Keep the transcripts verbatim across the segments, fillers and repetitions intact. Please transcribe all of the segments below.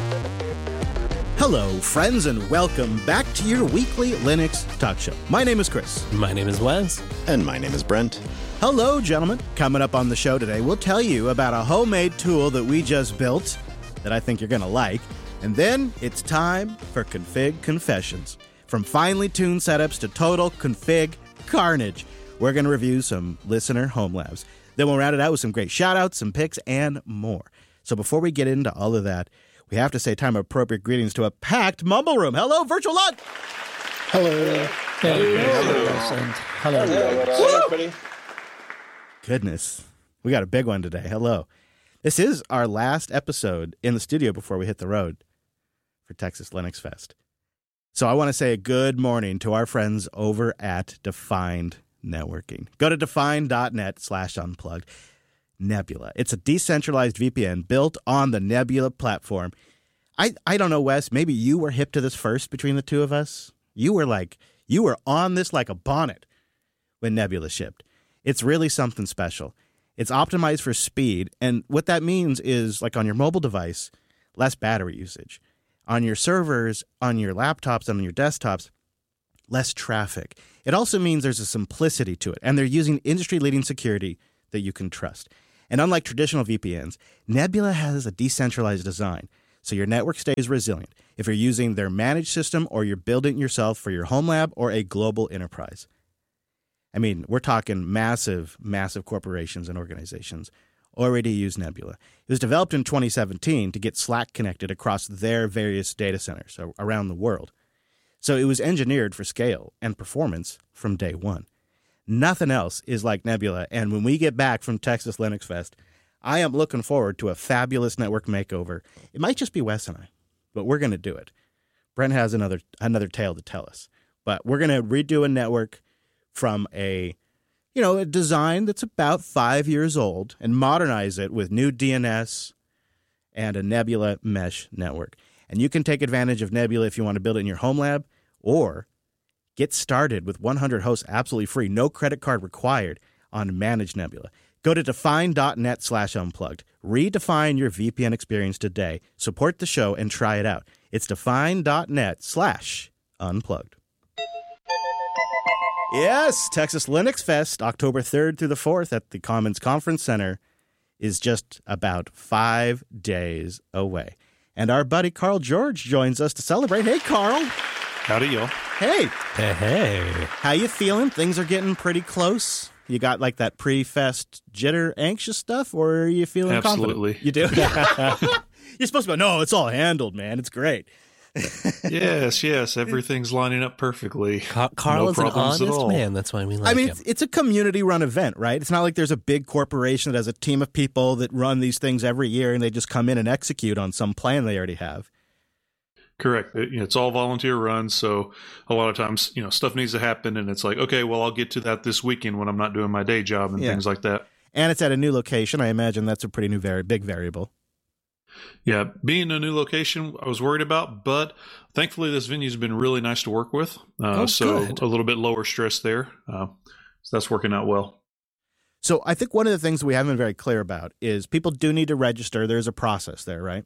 Hello, friends, and welcome back to your weekly Linux talk show. My name is Chris. My name is Wes. And my name is Brent. Hello, gentlemen. Coming up on the show today, we'll tell you about a homemade tool that we just built that I think you're going to like. And then it's time for Config Confessions. From finely tuned setups to total config carnage, we're going to review some listener home labs. Then we'll round it out with some great shout-outs, some picks, and more. So before we get into all of that, we have to say time-appropriate greetings to a packed Mumble Room. Hello, Virtual Lot! Hello. Hello. Hello. Hello, everybody. Goodness. We got a big one today. Hello. This is our last episode in the studio before we hit the road for Texas Linux Fest. So I want to say a good morning to our friends over at Defined Networking. Go to defined.net slash unplugged. Nebula. It's a decentralized V P N built on the Nebula platform. I, I don't know, Wes, maybe you were hip to this first between the two of us. You were like, you were on this like a bonnet when Nebula shipped. It's really something special. It's optimized for speed, and what that means is, like on your mobile device, less battery usage. On your servers, on your laptops, and on your desktops, less traffic. It also means there's a simplicity to it, and they're using industry-leading security that you can trust. And unlike traditional V P Ns, Nebula has a decentralized design, so your network stays resilient if you're using their managed system or you're building it yourself for your home lab or a global enterprise. I mean, we're talking massive, massive corporations and organizations already use Nebula. It was developed in twenty seventeen to get Slack connected across their various data centers around the world. So it was engineered for scale and performance from day one. Nothing else is like Nebula, and when we get back from Texas Linux Fest, I am looking forward to a fabulous network makeover. It might just be Wes and I, but we're going to do it. Brent has another another tale to tell us, but we're going to redo a network from a, you know, a design that's about five years old and modernize it with new D N S and a Nebula mesh network. And you can take advantage of Nebula if you want to build it in your home lab, or get started with one hundred hosts absolutely free, no credit card required on Managed Nebula. Go to define.net slash unplugged. Redefine your V P N experience today. Support the show and try it out. It's define.net slash unplugged. Yes, Texas Linux Fest, October third through the fourth at the Commons Conference Center is just about five days away. And our buddy Carl George joins us to celebrate. Hey, Carl. Howdy, y'all. Hey. Hey, hey. How you feeling? Things are getting pretty close. You got like that pre-fest jitter anxious stuff, or are you feeling Absolutely. confident? You do? You're supposed to go, no, it's all handled, man. It's great. yes, yes. Everything's lining up perfectly. Ca- Carl no is an problems at honest all. man. That's why we like I mean, him. it's, it's a community-run event, right? It's not like there's a big corporation that has a team of people that run these things every year and they just come in and execute on some plan they already have. Correct. It, you know, it's all volunteer run, so a lot of times, you know, stuff needs to happen, and it's like, okay, well, I'll get to that this weekend when I'm not doing my day job and Yeah. things like that. And it's at a new location. I imagine that's a pretty new, vari- big variable. Yeah, being a new location, I was worried about, but thankfully this venue's been really nice to work with, uh, Oh, so good. a little bit lower stress there. Uh, so that's working out well. So I think one of the things we haven't been very clear about is people do need to register. There's a process there, right?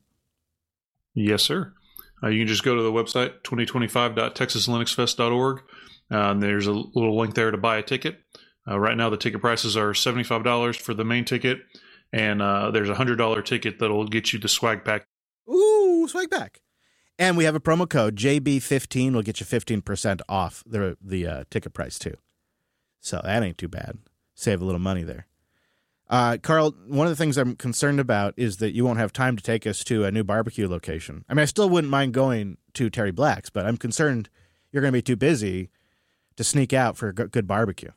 Yes, sir. Uh, you can just go to the website, twenty twenty-five dot texas linux fest dot org. Uh, and there's a little link there to buy a ticket. Uh, right now, the ticket prices are seventy-five dollars for the main ticket, and uh, there's a one hundred dollars ticket that'll get you the swag pack. Ooh, swag back. And we have a promo code, J B fifteen, will get you fifteen percent off the, the uh, ticket price, too. So that ain't too bad. Save a little money there. Uh, Carl, one of the things I'm concerned about is that you won't have time to take us to a new barbecue location. I mean, I still wouldn't mind going to Terry Black's, but I'm concerned you're going to be too busy to sneak out for a g- good barbecue.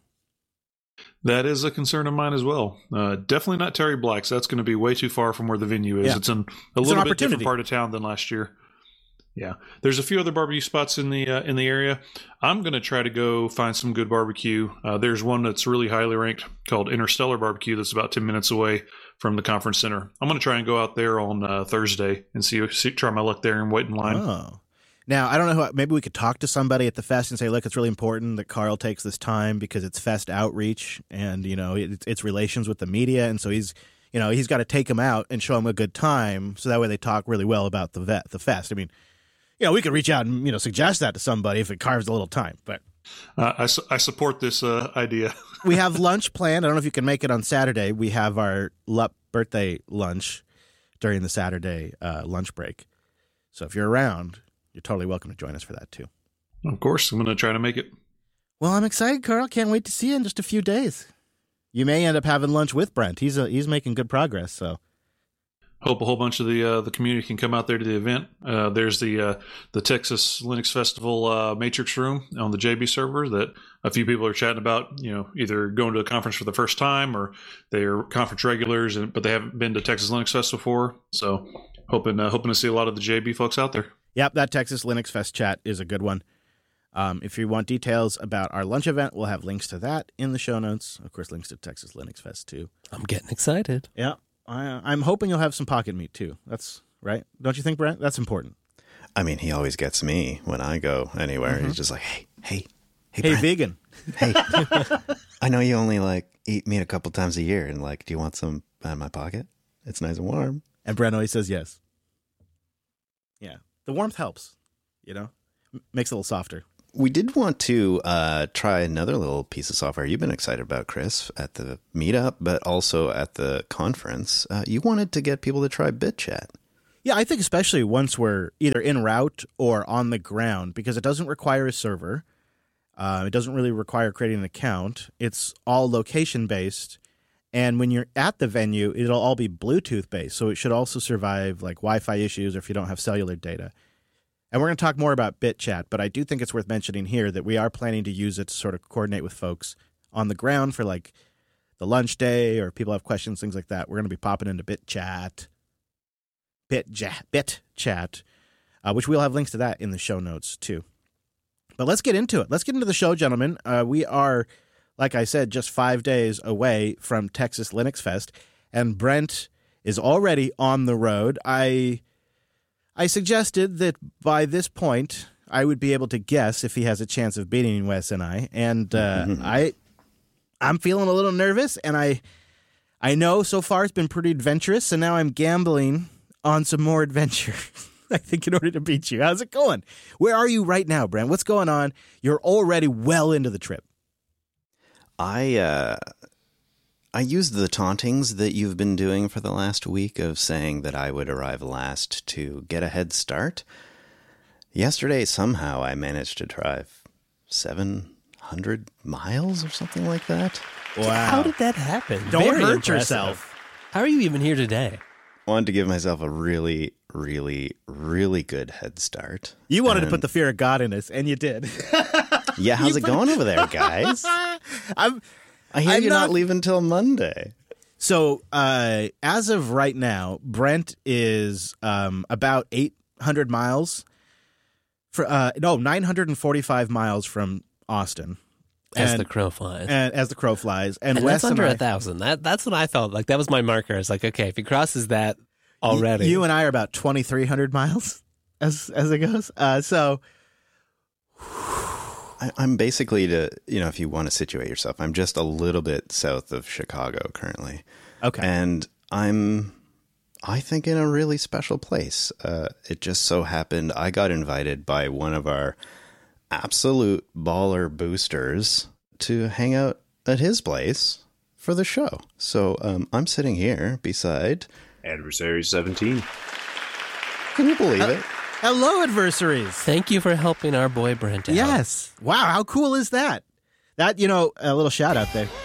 That is a concern of mine as well. Uh, definitely not Terry Black's. That's going to be way too far from where the venue is. Yeah. It's in a It's an little bit opportunity. different part of town than last year. Yeah, there's a few other barbecue spots in the uh, in the area. I'm going to try to go find some good barbecue. Uh, there's one that's really highly ranked called Interstellar Barbecue that's about ten minutes away from the conference center. I'm going to try and go out there on uh, Thursday and see, see try my luck there and wait in line. Oh. Now, I don't know who, maybe we could talk to somebody at the fest and say, look, it's really important that Carl takes this time because it's fest outreach and, you know, it, it's relations with the media. And so he's, you know, he's got to take them out and show them a good time, so that way they talk really well about the vet, the fest. I mean, you know, we could reach out and, you know, suggest that to somebody if it carves a little time, but Uh, I, su- I support this uh, idea. we have lunch planned. I don't know if you can make it on Saturday. We have our L U P birthday lunch during the Saturday uh, lunch break. So if you're around, you're totally welcome to join us for that too. Of course, I'm going to try to make it. Well, I'm excited, Carl. Can't wait to see you in just a few days. You may end up having lunch with Brent. He's a, he's making good progress. So Hope a whole bunch of the uh, the community can come out there to the event. Uh, there's the uh, the Texas Linux Festival uh, Matrix room on the J B server that a few people are chatting about. You know, either going to a conference for the first time or they are conference regulars, and but they haven't been to Texas Linux Fest before. So hoping uh, hoping to see a lot of the J B folks out there. Yep, that Texas Linux Fest chat is a good one. Um, if you want details about our lunch event, we'll have links to that in the show notes. Of course, links to Texas Linux Fest too. I'm getting excited. Yeah. I, I'm hoping you'll have some pocket meat too. That's right. Don't you think, Brent? That's important. I mean, he always gets me when I go anywhere. Mm-hmm. He's just like, hey, hey, hey, Hey, Brent, vegan. hey. I know you only like eat meat a couple times a year, and like, do you want some in my pocket? It's nice and warm. And Brent always says yes. Yeah. The warmth helps, you know? M- makes it a little softer. We did want to uh, try another little piece of software you've been excited about, Chris, at the meetup, but also at the conference. Uh, you wanted to get people to try BitChat. Yeah, I think especially once we're either en route or on the ground, because it doesn't require a server. Uh, it doesn't really require creating an account. It's all location-based. And when you're at the venue, it'll all be Bluetooth-based. So it should also survive like Wi-Fi issues or if you don't have cellular data. And we're going to talk more about BitChat, but I do think it's worth mentioning here that we are planning to use it to sort of coordinate with folks on the ground for like the lunch day or people have questions, things like that. We're going to be popping into BitChat, BitChat, BitChat, uh, which we'll have links to that in the show notes too. But let's get into it. Let's get into the show, gentlemen. Uh, we are, like I said, just five days away from Texas Linux Fest, and Brent is already on the road. I... I suggested that by this point, I would be able to guess if he has a chance of beating Wes and I. And uh, I, I'm feeling a little nervous, and I I know so far it's been pretty adventurous, and now I'm gambling on some more adventure, I think, in order to beat you. How's it going? Where are you right now, Brent? What's going on? You're already well into the trip. I uh, I used the tauntings that you've been doing for the last week of saying that I would arrive last to get a head start. Yesterday, somehow, I managed to drive seven hundred miles or something like that. Wow. How did that happen? Don't Very hurt impressive. yourself. How are you even here today? Wanted to give myself a really, really, really good head start. You wanted And- to put the fear of God in us, and you did. Yeah, how's it going over there, guys? I'm... I hear I'm you're not, not- leaving till Monday. So, uh, as of right now, Brent is um, about eight hundred miles. For uh, no, nine hundred forty-five miles from Austin. As And- the crow flies. And as the crow flies, and, And Wes that's under and a I, thousand. That that's what I felt like. That was my marker. I was like, okay, if he crosses that already, you and I are about twenty-three hundred miles as as it goes. Uh, so, I, I'm basically to, you know, if you want to situate yourself, I'm just a little bit south of Chicago currently. okay, And I'm, I think, in a really special place. Uh, it just so happened I got invited by one of our absolute baller boosters to hang out at his place for the show. So um, I'm sitting here beside, Adversary seventeen. can you believe it? hello, adversaries. thank you for helping our boy Brent out. Yes. Wow, how cool is that? That, you know, a little shout out there.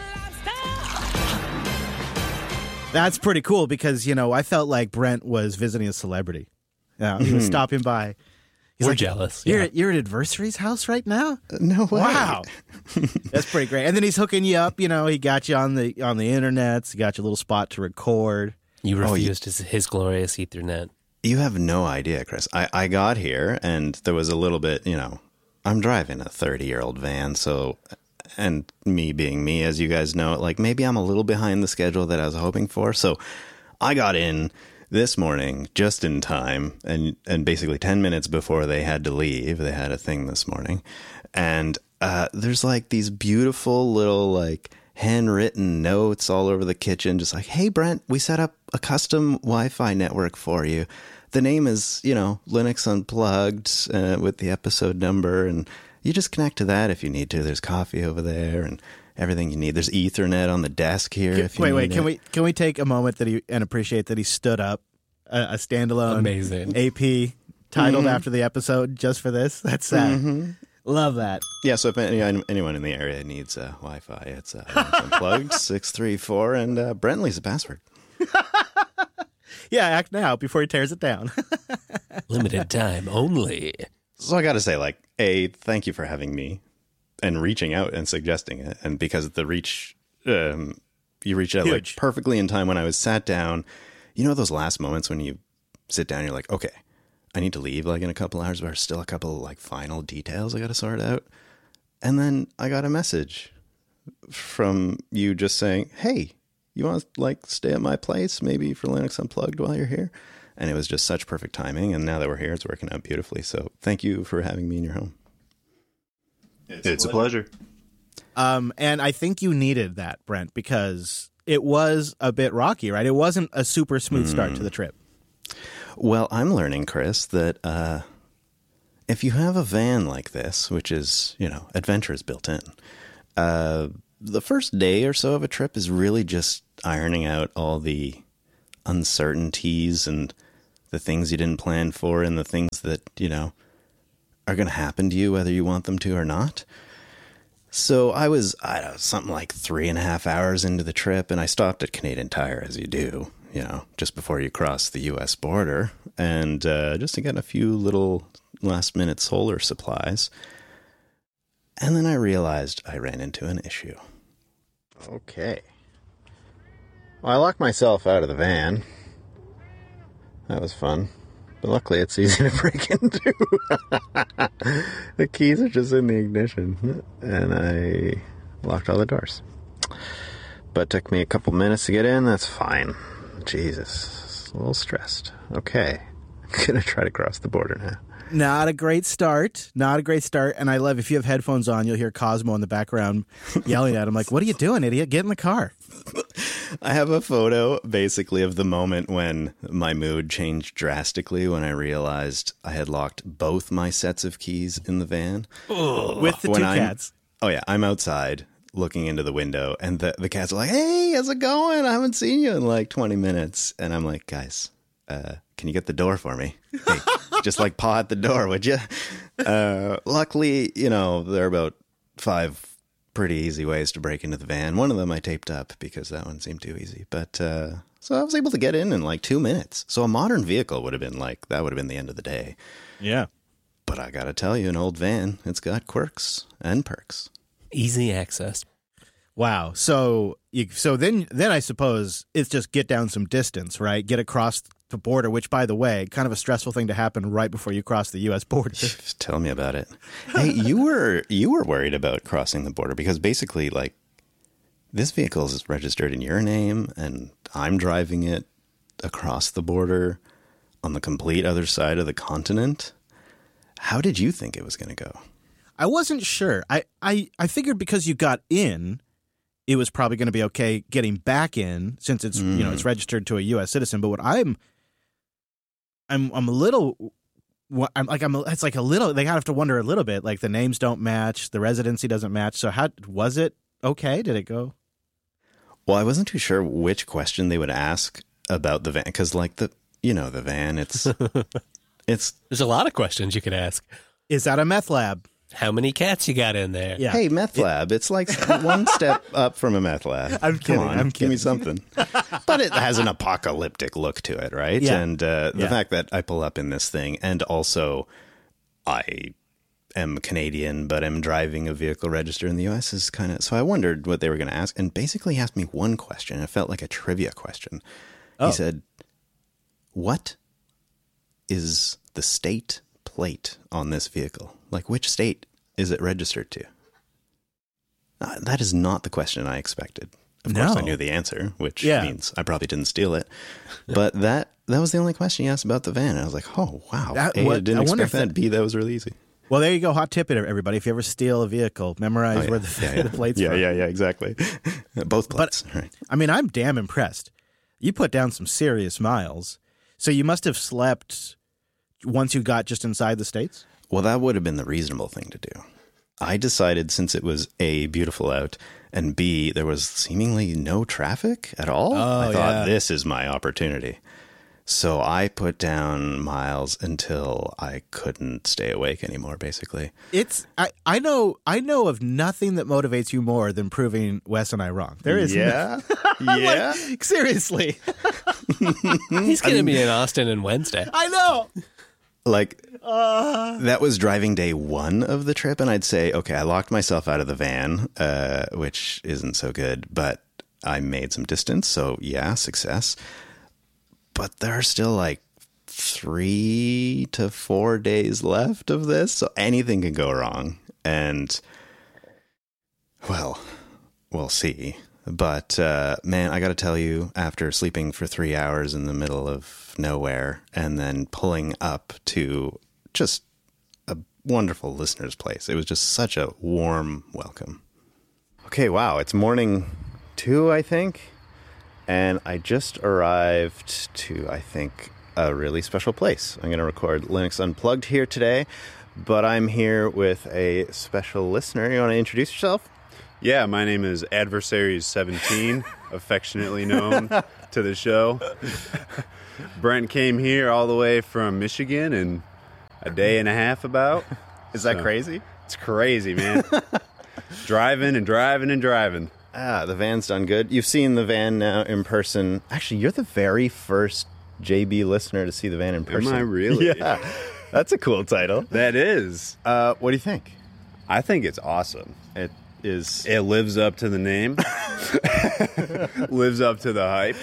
That's pretty cool because, you know, I felt like Brent was visiting a celebrity. Yeah, he was stopping by. He's We're like, jealous. You're, Yeah. at, you're at Adversary's house right now? No way. Wow. That's pretty great. And then he's hooking you up, you know, he got you on the on the internet, he got you a little spot to record. You Oh, you- refused his, his glorious Ethernet. You have no idea, Chris. I, I got here and there was a little bit, you know, I'm driving a thirty-year-old van, so, and me being me, as you guys know, like maybe I'm a little behind the schedule that I was hoping for. So I got in this morning just in time and, and basically ten minutes before they had to leave. They had a thing this morning. And uh, there's like these beautiful little like handwritten notes all over the kitchen, just like, hey, Brent, we set up a custom Wi-Fi network for you. The name is, you know, Linux Unplugged uh, with the episode number, and you just connect to that if you need to. There's coffee over there and everything you need. There's Ethernet on the desk here. Can, if you wait, need wait, can it. we can we take a moment that he and appreciate that he stood up a, a standalone Amazing. A P titled Mm-hmm. after the episode just for this? That's sad. Mm-hmm. Love that. Yeah, so if any, anyone in the area needs uh, Wi-Fi, it's uh, Linux Unplugged six three four, and uh, Brentley's the password. Yeah, act now before he tears it down. Limited time only. So I got to say, like, A, thank you for having me and reaching out and suggesting it. And because the reach, um, you reached out like Huge. perfectly in time when I was sat down. You know those last moments when you sit down, you're like, okay, I need to leave like in a couple hours, but there's still a couple like final details I got to sort out. And then I got a message from you just saying, hey, you want to like stay at my place maybe for Linux Unplugged while you're here? And it was just such perfect timing. And now that we're here, it's working out beautifully. So thank you for having me in your home. It's, it's a pleasure. Um, and I think you needed that, Brent, because it was a bit rocky, right? It wasn't a super smooth start to the trip. Well, I'm learning, Chris, that uh, if you have a van like this, which is, you know, adventure is built in, uh, the first day or so of a trip is really just ironing out all the uncertainties and the things you didn't plan for and the things that, you know, are going to happen to you whether you want them to or not. So I was, I don't know, something like three and a half hours into the trip, and I stopped at Canadian Tire, as you do, you know, just before you cross the U S border, and uh, just to get a few little last-minute solar supplies. And then I realized I ran into an issue. Okay. Well, I locked myself out of the van. That was fun. But luckily it's easy to break into. The keys are just in the ignition. And I locked all the doors. But it took me a couple minutes to get in. That's fine. Jesus. A little stressed. Okay. I'm going to try to cross the border now. Not a great start. Not a great start. And I love, if you have headphones on, you'll hear Cosmo in the background yelling at him like, what are you doing, idiot? Get in the car. I have a photo basically of the moment when my mood changed drastically when I realized I had locked both my sets of keys in the van. With the When two I'm- cats. Oh, yeah. I'm outside looking into the window, and the, the cats are like, hey, how's it going? I haven't seen you in like twenty minutes. And I'm like, guys, uh, can you get the door for me? Hey, just like paw at the door, would you? Uh, luckily, you know, there are about five pretty easy ways to break into the van. One of them I taped up because that one seemed too easy. But uh, so I was able to get in in like two minutes. So a modern vehicle would have been like, that would have been the end of the day. Yeah. But I got to tell you, an old van, it's got quirks and perks. Easy access. Wow. So you, so then then I suppose it's just get down some distance, right? Get across the border, which, by the way, kind of a stressful thing to happen right before you cross the U S border. Tell me about it. Hey, you were you were worried about crossing the border because basically, like, this vehicle is registered in your name, and I'm driving it across the border on the complete other side of the continent. How did you think it was going to go? I wasn't sure. I, I, I figured because you got in, it was probably going to be okay getting back in since it's Mm. you know it's registered to a U S citizen. But what I'm I'm I'm a little I'm like I'm it's like a little they have to wonder a little bit, like the names don't match, the residency doesn't match. So how was it okay? Did it go? Well, I wasn't too sure which question they would ask about the van because, like, the you know the van, it's it's There's a lot of questions you could ask. Is that a meth lab? How many cats you got in there? Yeah. hey, meth lab. It's like one step up from a meth lab. I'm Come kidding, on, I'm give me kidding. something. But it has an apocalyptic look to it, right? Yeah. And uh, the Yeah. fact that I pull up in this thing, and also I am Canadian, but am driving a vehicle registered in the U S is kind of. So I wondered what they were going to ask, and basically he asked me one question. It felt like a trivia question. Oh. He said, "What is the state plate on this vehicle? Like, which state is it registered to?" Uh, that is not the question I expected. Of course, I No. knew the answer, which Yeah. means I probably didn't steal it. But that that was the only question he asked about the van. And I was like, oh, wow. That- A, what- I didn't I wonder expect if that. that- B, that was really easy. Well, there you go. Hot tip, it everybody. If you ever steal a vehicle, memorize Oh, yeah. where the, yeah, yeah. the plates yeah, from. Yeah, yeah, exactly. Both plates. But, right. I mean, I'm damn impressed. You put down some serious miles. So you must have slept once you got just inside the States? Well, that would have been the reasonable thing to do. I decided since it was A, beautiful out, and B, there was seemingly no traffic at all. Oh, I thought, yeah. this is my opportunity. So I put down miles until I couldn't stay awake anymore, basically. It's I, I know I know of nothing that motivates you more than proving Wes and I wrong. There is Yeah? no, Yeah? like, seriously. He's going to be in Austin on Wednesday. I know. Like, Uh, that was driving day one of the trip, and I'd say, okay, I locked myself out of the van, uh, which isn't so good, but I made some distance, so yeah, success. But there are still like three to four days left of this, so anything can go wrong. And, well, we'll see. But, uh, man, I got to tell you, after sleeping for three hours in the middle of nowhere and then pulling up to just a wonderful listener's place, it was just such a warm welcome. Okay, wow, it's morning two, I think. And I just arrived to, I think, a really special place. I'm going to record Linux Unplugged here today, but I'm here with a special listener. You want to introduce yourself? Yeah, my name is Adversaries seventeen, affectionately known to the show. Brent came here all the way from Michigan in a day and a half about. Is that So, crazy? It's crazy, man. Driving and driving and driving. Ah, the van's done good. You've seen the van now in person. Actually, you're the very first J B listener to see the van in person. Am I really? Yeah. That's a cool title. That is. Uh, what do you think? I think it's awesome. It is. It lives up to the name. Lives up to the hype.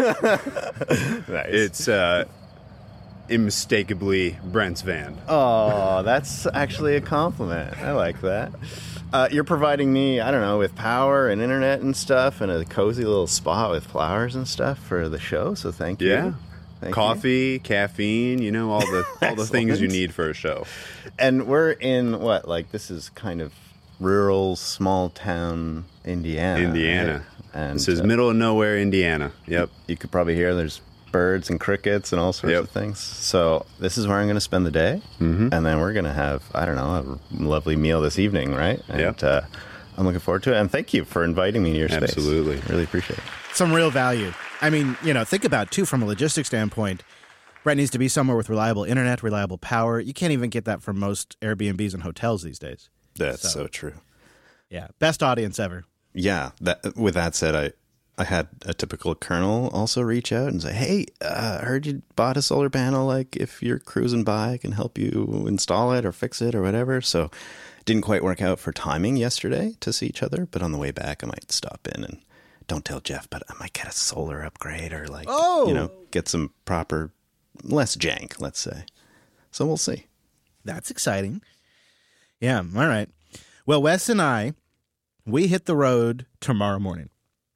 Nice. It's uh, unmistakably Brent's van. Oh, that's actually a compliment. I like that. Uh, you're providing me, I don't know, with power and internet and stuff and a cozy little spot with flowers and stuff for the show, so thank you. Yeah. Thank Coffee, caffeine, you know, all the all the things you Excellent. need for a show. you. And we're in, what, like, this is kind of rural, small town Indiana. Indiana. right? And This is uh, middle of nowhere, Indiana. Yep. you could probably hear there's birds and crickets and all sorts Yep. of things. So this is where I'm going to spend the day, Mm-hmm. and then we're going to have, I don't know, a lovely meal this evening, right? And Yep. uh, I'm looking forward to it. And thank you for inviting me to your space. Absolutely. Really appreciate it. some real value. I mean, you know, think about, too, from a logistics standpoint, Brent needs to be somewhere with reliable internet, reliable power. You can't even get that from most Airbnbs and hotels these days. That's So- so, true. Yeah. Best audience ever. Yeah. That. With that said, I I had a typical colonel also reach out and say, "Hey, uh, I heard you bought a solar panel. Like, if you're cruising by, I can help you install it or fix it or whatever." So, didn't quite work out for timing yesterday to see each other. But on the way back, I might stop in and don't tell Jeff, but I might get a solar upgrade or like, Oh. you know, get some proper, less jank, let's say. So we'll see. That's exciting. Yeah. All right. Well, Wes and I, we hit the road tomorrow morning.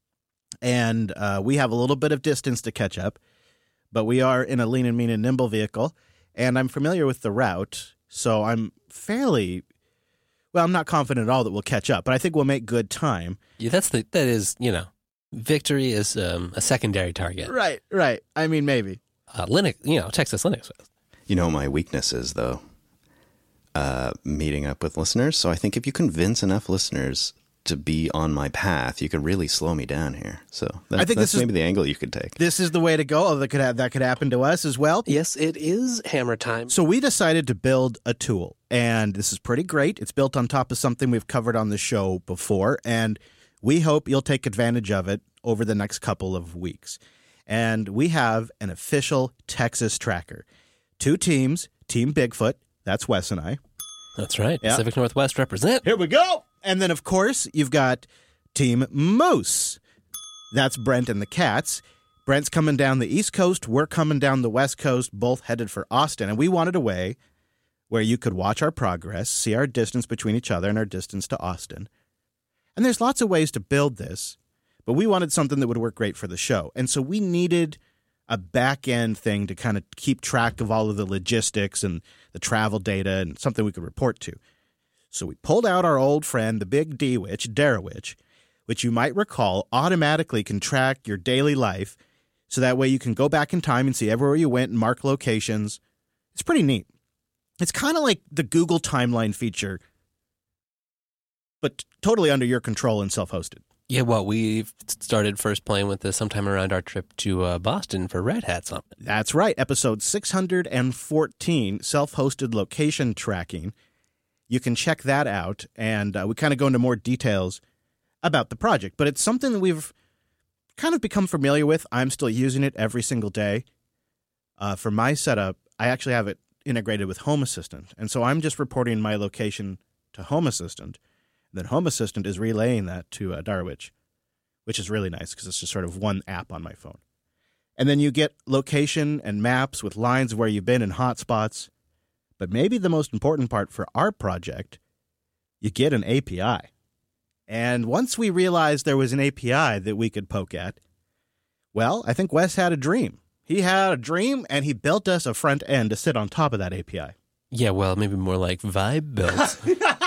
And uh, we have a little bit of distance to catch up, but we are in a lean and mean and nimble vehicle, and I'm familiar with the route, so I'm fairly, well, I'm not confident at all that we'll catch up, but I think we'll make good time. Yeah, that's the that is you know, victory is um, a secondary target. Right, right. I mean, maybe. Uh, Linux, you know, Texas Linux. You know what my weakness is, though? Uh, meeting up with listeners. So I think if you convince enough listeners to be on my path, you could really slow me down here. So that, I think that's this is- maybe the angle you could take. This is the way to go. Oh, that could ha- that could happen to us as well. Yes, it is hammer time. So we decided to build a tool, and this is pretty great. It's built on top of something we've covered on the show before, and we hope you'll take advantage of it over the next couple of weeks. And we have an official Texas tracker. Two teams, Team Bigfoot, that's Wes and I. That's right. Yeah. Pacific Northwest represent. Here we go. And then, of course, you've got Team Moose. That's Brent and the Cats. Brent's coming down the East Coast. We're coming down the West Coast, both headed for Austin. And we wanted a way where you could watch our progress, see our distance between each other and our distance to Austin. And there's lots of ways to build this, but we wanted something that would work great for the show. And so we needed a back-end thing to kind of keep track of all of the logistics and the travel data and something we could report to. So we pulled out our old friend, the big D witch, Darowitch, which you might recall automatically can track your daily life, so that way you can go back in time and see everywhere you went and mark locations. It's pretty neat. It's kind of like the Google timeline feature, but totally under your control and self-hosted. Yeah, well, we started first playing with this sometime around our trip to uh, Boston for Red Hat Summit. That's right. Episode six hundred fourteen, self-hosted location tracking. You can check that out, and uh, we kind of go into more details about the project. But it's something that we've kind of become familiar with. I'm still using it every single day. Uh, for my setup, I actually have it integrated with Home Assistant. And so I'm just reporting my location to Home Assistant. Then Home Assistant is relaying that to uh, Darowitch, which is really nice because it's just sort of one app on my phone. And then you get location and maps with lines of where you've been and hotspots. But maybe the most important part for our project, you get an A P I. And once we realized there was an A P I that we could poke at, well, I think Wes had a dream. He had a dream, and he built us a front end to sit on top of that A P I. Yeah, well, maybe more like Vibe built.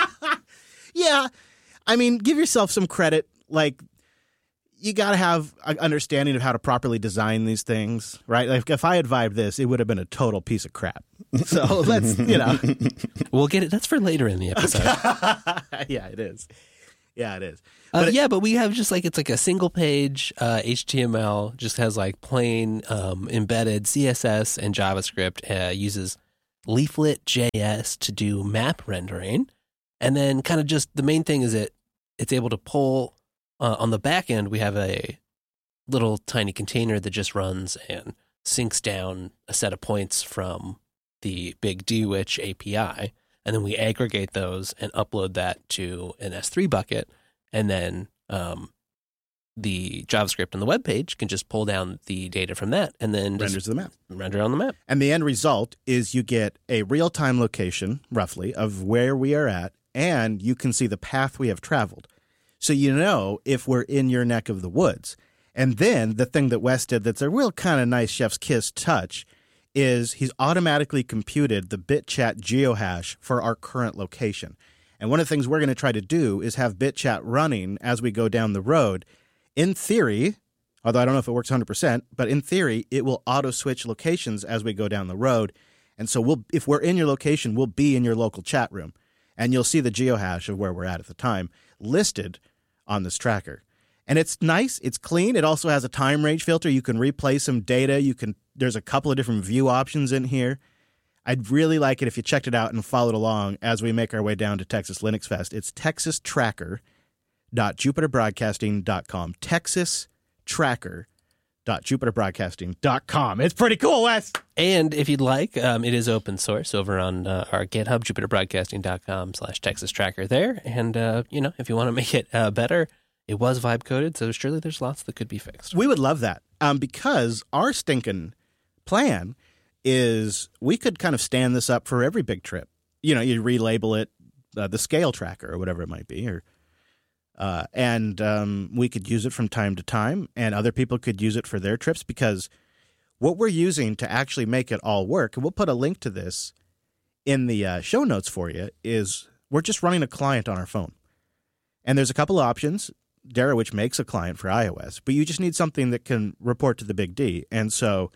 Yeah, I mean, give yourself some credit. Like, you got to have an understanding of how to properly design these things, right? Like, if I had Vibed this, it would have been a total piece of crap. So let's, you know. We'll get it. That's for later in the episode. Yeah, it is. Yeah, it is. Uh, But it- yeah, but we have just like, it's like a single page uh, H T M L, just has like plain um, embedded C S S and JavaScript, uh, uses Leaflet J S to do map rendering. And then kind of just the main thing is it it's able to pull uh, on the back end. We have a little tiny container that just runs and syncs down a set of points from the big D-Witch A P I. And then we aggregate those and upload that to an S three bucket. And then um, the JavaScript on the web page can just pull down the data from that and then just renders the map. render it on the map. And the end result is you get a real-time location, roughly, of where we are at, and you can see the path we have traveled. So you know if we're in your neck of the woods. And then the thing that Wes did that's a real kind of nice chef's kiss touch is he's automatically computed the BitChat geohash for our current location. And one of the things we're going to try to do is have BitChat running as we go down the road. In theory, although I don't know if it works one hundred percent, but in theory, it will auto-switch locations as we go down the road. And so we'll, if we're in your location, we'll be in your local chat room. And you'll see the geohash of where we're at at the time listed on this tracker. And it's nice. It's clean. It also has a time range filter. You can replay some data. You can. There's a couple of different view options in here. I'd really like it if you checked it out and followed along as we make our way down to Texas Linux Fest. It's texas tracker dot jupiter broadcasting dot com. texas tracker dot jupiter broadcasting dot com. It's pretty cool, Wes. And if you'd like, um, it is open source over on uh, our GitHub, jupiter broadcasting dot com slash Texas Tracker there. And, uh, you know, if you want to make it uh, better, it was vibe coded, so surely there's lots that could be fixed. We would love that um, because our stinking plan is we could kind of stand this up for every big trip. You know, you relabel it uh, the scale tracker or whatever it might be, or uh, and um, we could use it from time to time, and other people could use it for their trips because what we're using to actually make it all work, and we'll put a link to this in the uh, show notes for you, is we're just running a client on our phone. And there's a couple of options. Darowitch makes a client for iOS, but you just need something that can report to the big D. And so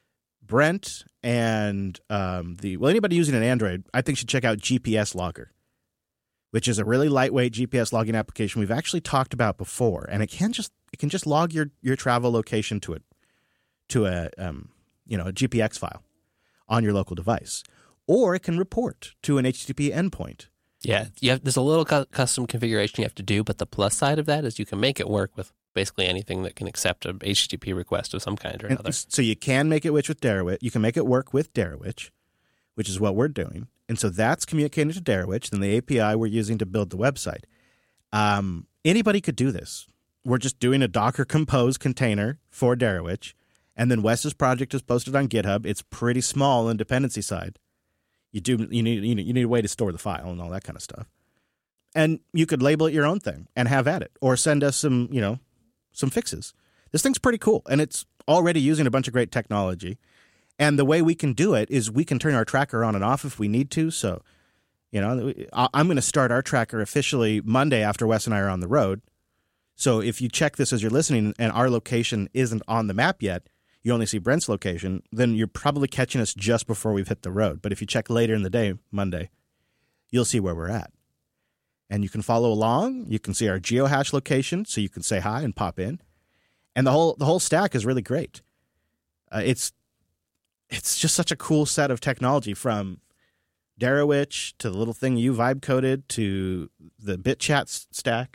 Brent and um, the, well, anybody using an Android, I think should check out G P S Logger, which is a really lightweight G P S logging application we've actually talked about before. And it can just, it can just log your, your travel location to it, to a, um, you know, a G P X file on your local device, or it can report to an H T T P endpoint. Yeah, you have, there's a little cu- custom configuration you have to do, but the plus side of that is you can make it work with basically anything that can accept a H T T P request of some kind or And another. so you can make it work with Darowitch. You can make it work with Darowitch, which is what we're doing. And so that's communicating to Darowitch, then the A P I we're using to build the website. Um, anybody could do this. We're just doing a Docker Compose container for Darowitch, and then Wes's project is posted on GitHub. It's pretty small on the dependency side. You do you need you need you need a way to store the file and all that kind of stuff. And you could label it your own thing and have at it, or send us some you know some fixes. This thing's pretty cool, and it's already using a bunch of great technology. And the way we can do it is we can turn our tracker on and off if we need to. So, you know, I'm going to start our tracker officially Monday after Wes and I are on the road. So if you check this as you're listening and our location isn't on the map yet, you only see Brent's location, then you're probably catching us just before we've hit the road. But if you check later in the day, Monday, you'll see where we're at. And you can follow along. You can see our geohash location, so you can say hi and pop in. And the whole the whole stack is really great. Uh, it's it's just such a cool set of technology, from Darowitch to the little thing you vibe coded to the BitChat stack.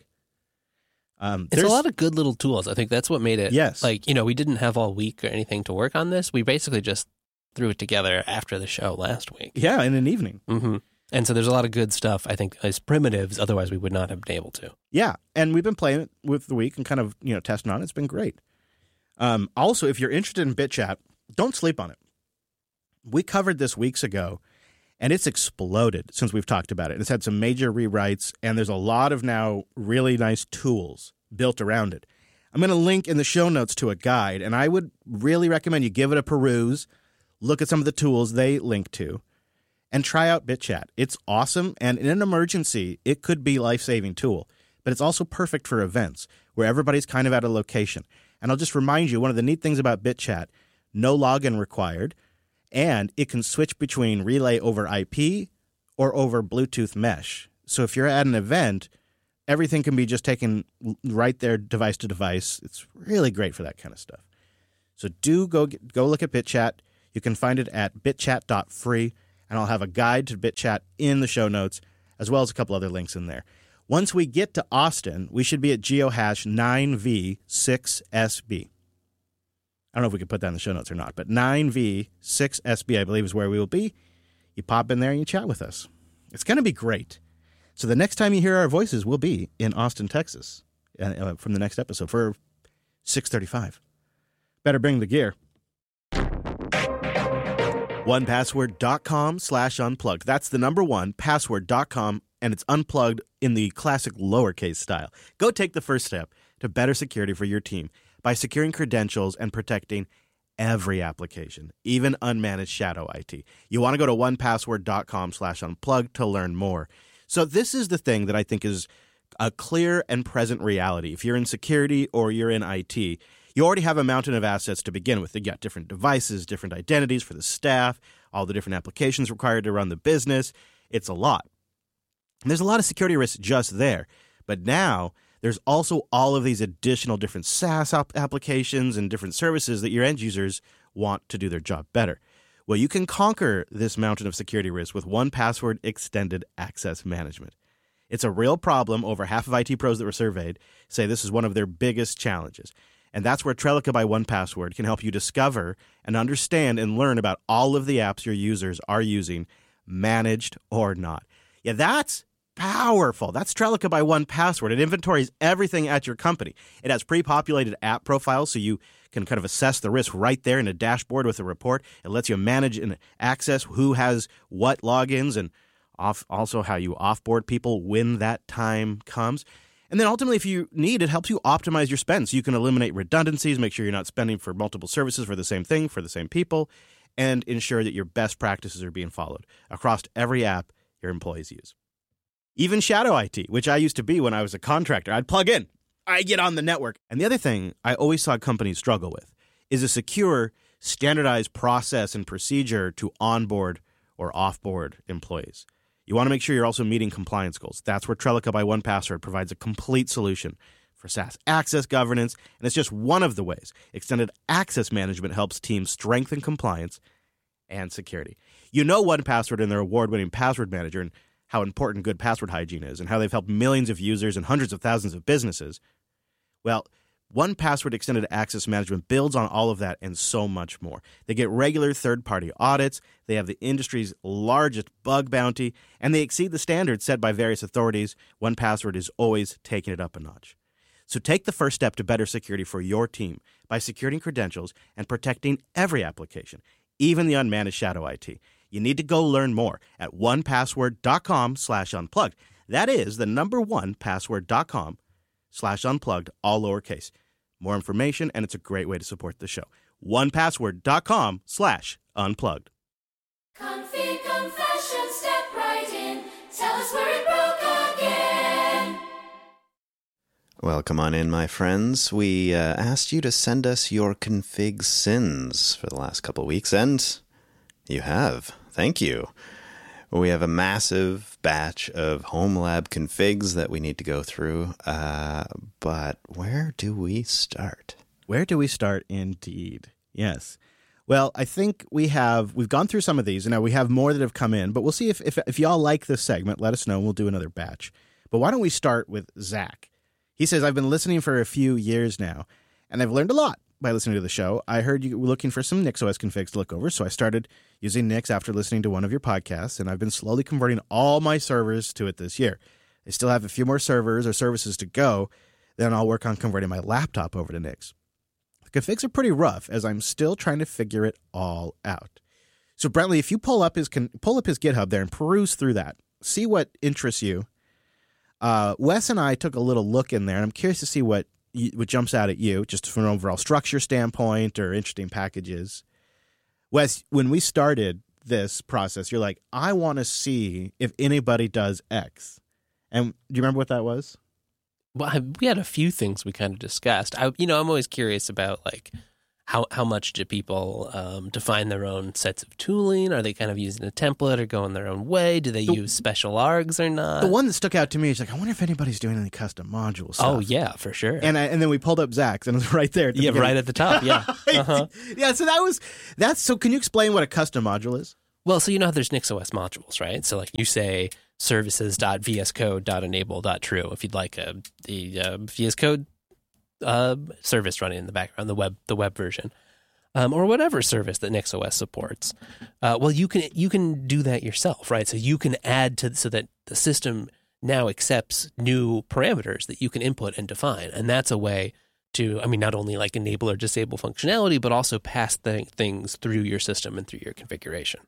Um, it's a lot of good little tools. I think that's what made it. Yes. Like, you know, we didn't have all week or anything to work on this. We basically just threw it together after the show last week. Yeah, in an evening. Mm-hmm. And so there's a lot of good stuff, I think, as primitives. Otherwise, we would not have been able to. Yeah, and we've been playing it with the week and kind of, you know, testing on it. It's been great. Um, also, if you're interested in BitChat, don't sleep on it. We covered this weeks ago, and it's exploded since we've talked about it. It's had some major rewrites, and there's a lot of now really nice tools built around it. I'm going to link in the show notes to a guide, and I would really recommend you give it a peruse, look at some of the tools they link to, and try out BitChat. It's awesome, and in an emergency, it could be a life-saving tool. But it's also perfect for events where everybody's kind of at a location. And I'll just remind you, one of the neat things about BitChat, no login required, and it can switch between relay over I P or over Bluetooth mesh. So if you're at an event, everything can be just taken right there, device to device. It's really great for that kind of stuff. So do go go look at BitChat. You can find it at bitchat dot free, and I'll have a guide to BitChat in the show notes, as well as a couple other links in there. Once we get to Austin, we should be at geohash nine V six S B. I don't know if we could put that in the show notes or not, but nine V six S B, I believe, is where we will be. You pop in there and you chat with us. It's going to be great. So the next time you hear our voices, we'll be in Austin, Texas, uh, from the next episode for six thirty-five. Better bring the gear. one password dot com slash unplugged. That's the number one, password dot com, and it's unplugged in the classic lowercase style. Go take the first step to better security for your team by securing credentials and protecting every application, even unmanaged shadow I T. You want to go to one password dot com slash unplugged to learn more. So this is the thing that I think is a clear and present reality. If you're in security or you're in I T, you already have a mountain of assets to begin with. You got different devices, different identities for the staff, all the different applications required to run the business. It's a lot. And there's a lot of security risks just there. But now there's also all of these additional different SaaS op- applications and different services that your end users want to do their job better. Well, you can conquer this mountain of security risks with one password Extended Access Management. It's a real problem. Over half of I T pros that were surveyed say this is one of their biggest challenges. And that's where Trellica by one password can help you discover and understand and learn about all of the apps your users are using, managed or not. Yeah, that's powerful. That's Trellica by one password. It inventories everything at your company. It has pre-populated app profiles, so you can kind of assess the risk right there in a dashboard with a report. It lets you manage and access who has what logins and off, also how you offboard people when that time comes. And then ultimately, if you need, it helps you optimize your spend so you can eliminate redundancies, make sure you're not spending for multiple services for the same thing, for the same people, and ensure that your best practices are being followed across every app your employees use. Even shadow I T, which I used to be when I was a contractor, I'd plug in, I get on the network. And the other thing I always saw companies struggle with is a secure, standardized process and procedure to onboard or offboard employees. You want to make sure you're also meeting compliance goals. That's where Trellica by one password provides a complete solution for SaaS access governance, and it's just one of the ways Extended Access Management helps teams strengthen compliance and security. You know one password and their award-winning password manager and how important good password hygiene is and how they've helped millions of users and hundreds of thousands of businesses. Well, one password Extended Access Management builds on all of that and so much more. They get regular third-party audits, they have the industry's largest bug bounty, and they exceed the standards set by various authorities. one password is always taking it up a notch. So take the first step to better security for your team by securing credentials and protecting every application, even the unmanaged shadow I T. You need to go learn more at one password dot com slash unplugged. That is the number one password dot com slash unplugged, all lowercase. more information, and it's a great way to support the show. one password dot com slash unplugged. Config confession, step right in. Tell us where it broke again. Well, come on in, my friends. We uh, asked you to send us your config sins for the last couple of weeks, and you have. Thank you. We have a massive batch of home lab configs that we need to go through, uh, but where do we start? Where do we start, indeed? Yes. Well, I think we have, we've gone through some of these, and now we have more that have come in, but we'll see if, if, if y'all like this segment, let us know, and we'll do another batch. But why don't we start with Zach? He says, I've been listening for a few years now, and I've learned a lot by listening to the show. I heard you were looking for some NixOS configs to look over, so I started using Nix after listening to one of your podcasts, and I've been slowly converting all my servers to it this year. I still have a few more servers or services to go, then I'll work on converting my laptop over to Nix. The configs are pretty rough, as I'm still trying to figure it all out. So, Brentley, if you pull up his pull up his GitHub there and peruse through that, see what interests you. Uh, Wes and I took a little look in there, and I'm curious to see what what jumps out at you, just from an overall structure standpoint or interesting packages. Wes, when we started this process, you're like, I want to see if anybody does X. And do you remember what that was? Well, I, we had a few things we kind of discussed. I, you know, I'm always curious about like how how much do people um, define their own sets of tooling? Are they kind of using a template or going their own way? Do they The- use special args or not? The one that stuck out to me is like, I wonder if anybody's doing any custom module stuff. Oh yeah, for sure. And I, and then we pulled up Zach's, and it was right there. At the yeah, beginning. right at the top. Yeah. Uh-huh. Yeah, so that was that's. So can you explain what a custom module is? Well, so you know how there's NixOS modules, right? So like you say services.vscode.enable.true if you'd like a the uh, V S Code uh, service running in the background, the web the web version, um, or whatever service that NixOS supports. Uh, well, you can you can do that yourself, right? So you can add to so that the system now accepts new parameters that you can input and define, and that's a way to, I mean, not only like enable or disable functionality, but also pass th- things through your system and through your configuration.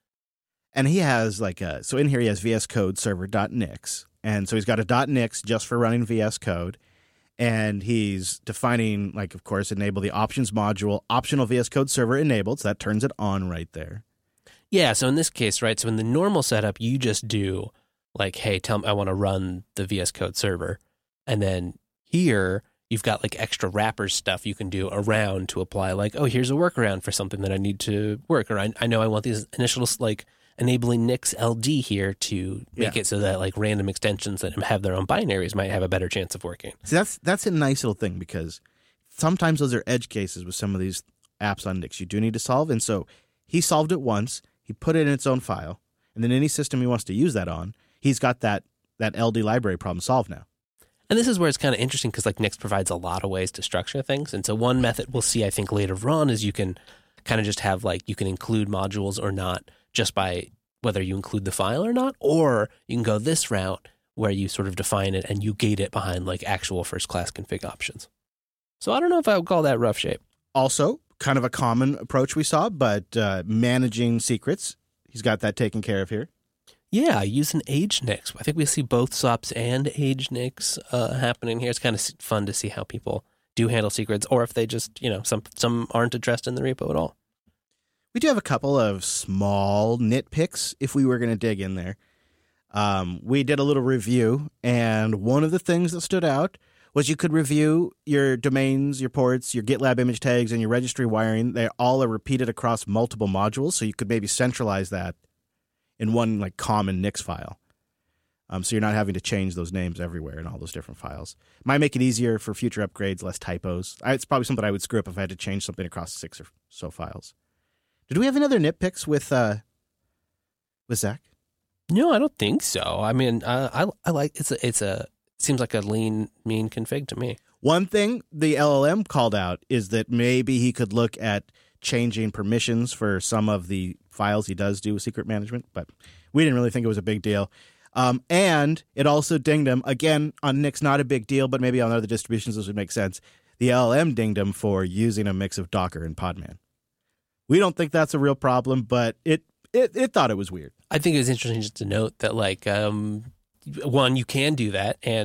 And he has like a, so in here he has V S Code server.nix. And so he's got a .nix just for running V S Code. And he's defining, like, of course, enable the options module, optional V S Code server enabled. So that turns it on right there. Yeah. So in this case, right, so in the normal setup, you just do like, hey, tell me I want to run the V S Code server. And then here you've got like extra wrappers stuff you can do around to apply like, oh, here's a workaround for something that I need to work. Or I, I know I want these initial like enabling Nix L D here to make Yeah. it so that like random extensions that have their own binaries might have a better chance of working. See, that's that's a nice little thing because sometimes those are edge cases with some of these apps on Nix you do need to solve. And so he solved it once. He put it in its own file. And then any system he wants to use that on, he's got that that L D library problem solved now. And this is where it's kind of interesting because like Nix provides a lot of ways to structure things. And so one method we'll see, I think, later on is you can kind of just have like you can include modules or not just by whether you include the file or not, or you can go this route where you sort of define it and you gate it behind like actual first class config options. So I don't know if I would call that rough shape. Also, kind of a common approach we saw, but uh, managing secrets, he's got that taken care of here. Yeah, using AgeNix. I think we see both S O Ps and AgeNix uh, happening here. It's kind of fun to see how people do handle secrets, or if they just, you know, some some aren't addressed in the repo at all. We do have a couple of small nitpicks if we were going to dig in there. Um, we did a little review, and one of the things that stood out was you could review your domains, your ports, your GitLab image tags, and your registry wiring. They all are repeated across multiple modules, so you could maybe centralize that in one like common Nix file. Um, so you're not having to change those names everywhere in all those different files. Might make it easier for future upgrades, less typos. I, it's probably something I would screw up if I had to change something across six or so files. Did we have any other nitpicks with uh, with Zach? No, I don't think so. I mean, uh, I I like it's a it's a it seems like a lean mean config to me. One thing the L L M called out is that maybe he could look at changing permissions for some of the files he does do with secret management, but we didn't really think it was a big deal. Um, and it also dinged him, again, on Nix, not a big deal, but maybe on other distributions this would make sense. The L L M dinged him for using a mix of Docker and Podman. We don't think that's a real problem, but it it, it thought it was weird. I think it was interesting just to note that, like, um, one, you can do that, and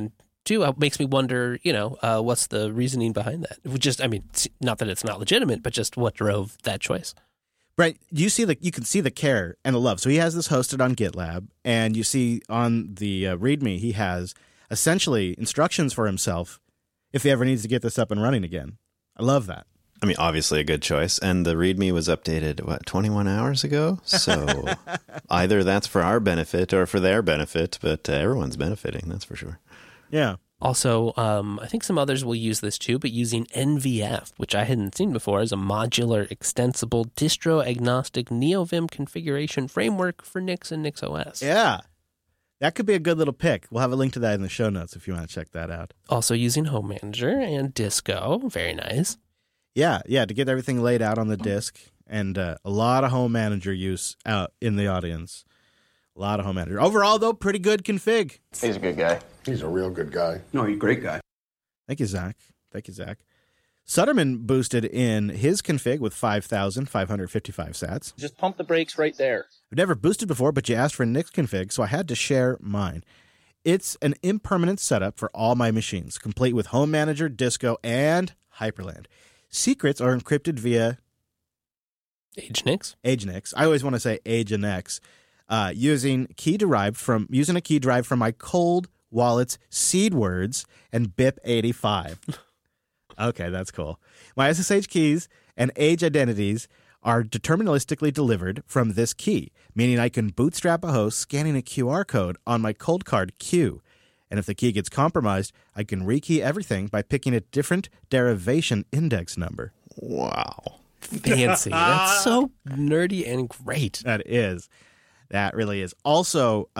too, uh, makes me wonder, you know, uh, what's the reasoning behind that? Just, I mean, not that it's not legitimate, but just what drove that choice. Right. You see the you can see the care and the love. So he has this hosted on GitLab, and you see on the uh, README he has essentially instructions for himself if he ever needs to get this up and running again. I love that. I mean, obviously a good choice. And the README was updated, what, twenty-one hours ago? So either that's for our benefit or for their benefit, but uh, everyone's benefiting, that's for sure. Yeah. Also, um, I think some others will use this too, but using N V F, which I hadn't seen before, as a modular, extensible, distro-agnostic NeoVim configuration framework for Nix and NixOS. Yeah. That could be a good little pick. We'll have a link to that in the show notes if you want to check that out. Also using Home Manager and Disco. Very nice. Yeah, yeah, to get everything laid out on the disk. And uh, a lot of Home Manager use out in the audience. A lot of Home Manager. Overall, though, pretty good config. He's a good guy. He's a real good guy. No, he's a great guy. Thank you, Zach. Thank you, Zach. Sutterman boosted in his config with five thousand five hundred fifty-five sats. Just pump the brakes right there. I've never boosted before, but you asked for a Nix config, so I had to share mine. It's an impermanent setup for all my machines, complete with Home Manager, Disco, and Hyperland. Secrets are encrypted via AgeNix. AgeNix. I always want to say AgeNX. Uh, using key derived from using a key derived from my cold wallets, seed words, and B I P eighty-five. Okay, that's cool. My S S H keys and age identities are deterministically delivered from this key, meaning I can bootstrap a host scanning a Q R code on my cold card Q. And if the key gets compromised, I can rekey everything by picking a different derivation index number. Wow. Fancy. That's so nerdy and great. That is. That really is. Also,